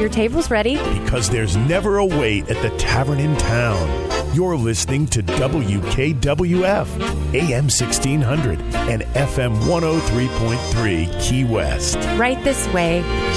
your table's ready. Because there's never a wait at the tavern in town. You're listening to WKWF, AM 1600 and FM 103.3 Key West. Right this way.